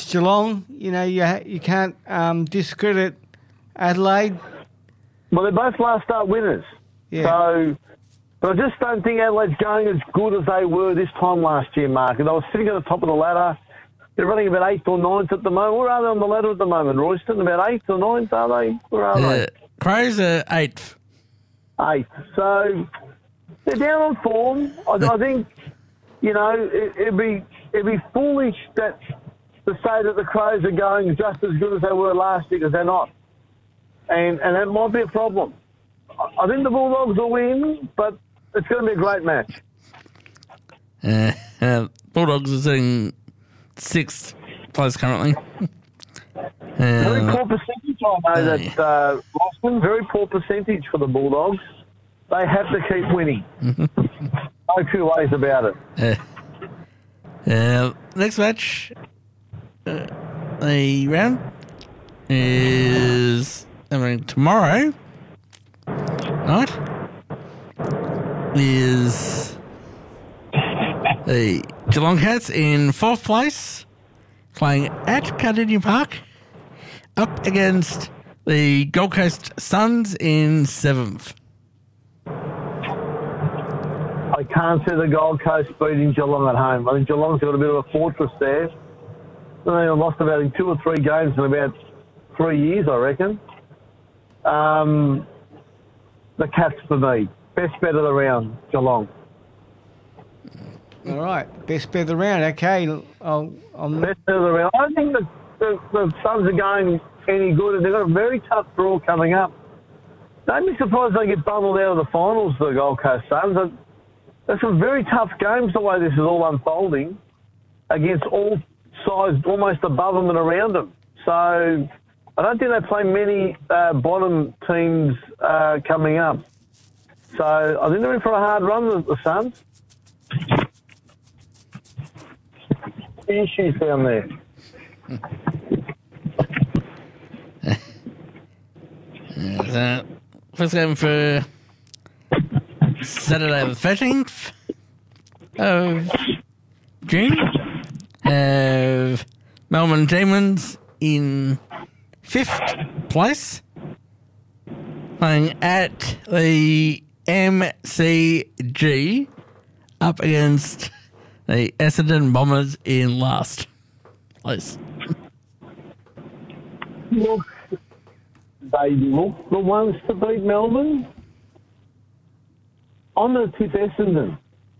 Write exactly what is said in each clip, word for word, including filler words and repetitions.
against Geelong. You know, you ha- you can't um, discredit Adelaide. Well, they're both last start winners. Yeah. So, but I just don't think Adelaide's going as good as they were this time last year, Mark. And I was sitting at the top of the ladder. They're running about eighth or ninth at the moment. Where are they on the ladder at the moment, Royston? About eighth or ninth, are they? Where are Uh, they? Crows are eighth. Eighth. So they're down on form. I, I think, you know, it, it'd be it'd be foolish that to say that the Crows are going just as good as they were last year, because they're not. And and that might be a problem. I, I think the Bulldogs will win, but it's going to be a great match. Uh, uh, Bulldogs are sitting sixth place currently. Very Uh, poor percentage, I know that, uh, Boston. Very poor percentage for the Bulldogs. They have to keep winning. No two ways about it. uh, uh, next match, uh, the round is I mean, tomorrow night is the Geelong Cats in fourth place, playing at Cardinia Park, up against the Gold Coast Suns in seventh. I can't see the Gold Coast beating Geelong at home. I think Geelong's got a bit of a fortress there. They've lost about in two or three games in about three years, I reckon. Um, the Cats for me. Best bet of the round, Geelong. All right, best bet of the round. Okay, I'll, I'll Best bet of the round. I think the, the, the Suns are going any good, and they've got a very tough draw coming up. Don't be surprised if they get bundled out of the finals for the Gold Coast Suns. There's some very tough games the way this is all unfolding against all sides almost above them and around them. So I don't think they play many uh, bottom teams uh, coming up. So I think they're in for a hard run, the, the Suns. Issues down there. Uh, first game for Saturday the thirteenth of June. Have Melbourne Demons in fifth place, playing at the M C G, up against the Essendon Bombers in last place. Look, they look the ones to beat Melbourne. I'm going to tip Essendon.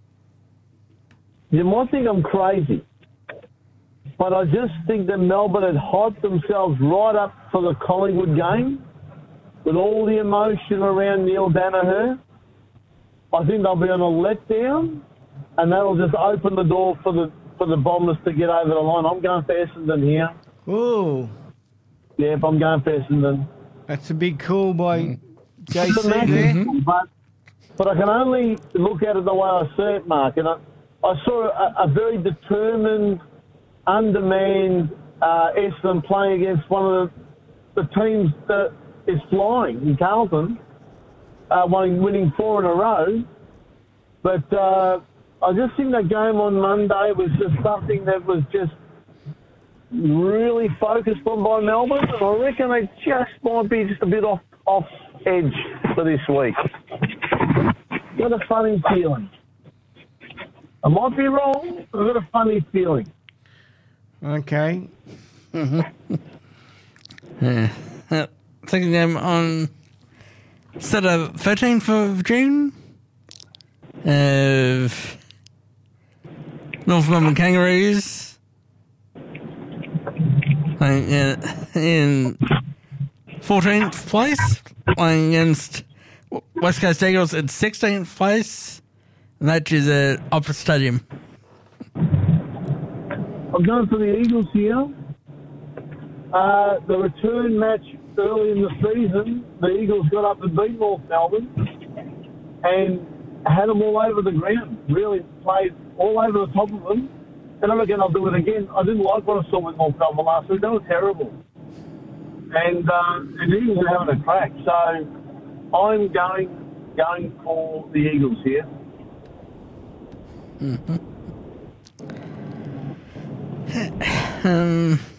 You might think I'm crazy, but I just think that Melbourne had hyped themselves right up for the Collingwood game with all the emotion around Neil Danaher. I think they'll be on a letdown, and that'll just open the door for the for the Bombers to get over the line. I'm going for Essendon here. Ooh, Yep, I'm going for Essendon. that's a big call by J It's a C massive there. call, But, but I can only look at it the way I see it, Mark. And I, I saw a, a very determined, undermanned uh, Essendon playing against one of the, the teams that is flying in Carlton, uh, winning, winning four in a row. But uh, I just think that game on Monday was just something that was just really focused on by Melbourne, and I reckon they just might be just a bit off off edge for this week. Got a funny feeling. I might be wrong, but I've got a funny feeling. Okay. Yeah. Uh, second game on Saturday, thirteenth of June. Of North Melbourne Kangaroos playing in, in fourteenth place, playing against West Coast Eagles in sixteenth place, and that is at Opera Stadium. I'm going for the Eagles here. Uh, the return match early in the season, the Eagles got up and beat North Melbourne and had them all over the ground, really played all over the top of them. And I reckon I'll do it again. I didn't like what I saw with North Melbourne last week. They were terrible. And, uh, and the Eagles are having a crack. So I'm going going for the Eagles here. Um,